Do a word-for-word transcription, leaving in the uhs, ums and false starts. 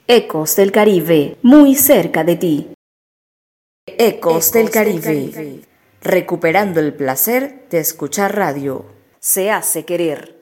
Ecos del Caribe, muy cerca de ti. Ecos del Caribe, recuperando el placer de escuchar radio. Se hace querer.